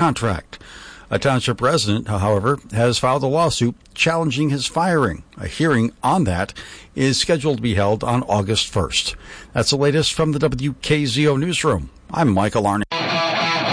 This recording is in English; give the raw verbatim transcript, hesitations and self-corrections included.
contract. A township resident, however, has filed a lawsuit challenging his firing. A hearing on that is scheduled to be held on August first. That's the latest from the W K Z O Newsroom. I'm Michael Arney.